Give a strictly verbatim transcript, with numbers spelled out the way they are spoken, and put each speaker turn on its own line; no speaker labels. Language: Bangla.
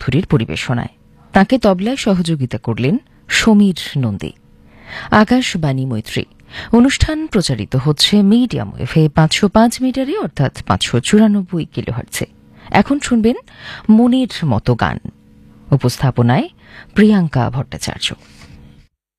চৌধুরীর পরিবেশনায়। তাকে তবলায় সহযোগিতা করলেন সমীর নন্দী। আকাশবাণী মৈত্রী অনুষ্ঠান প্রচারিত হচ্ছে মিডিয়াম ওয়েভে পাঁচশো পাঁচ মিটারে অর্থাৎ পাঁচশো চুরানব্বই কিলোহার্টজে। এখন শুনবেন মনের মতো গান। উপস্থাপনায় প্রিয়াঙ্কা ভট্টাচার্য।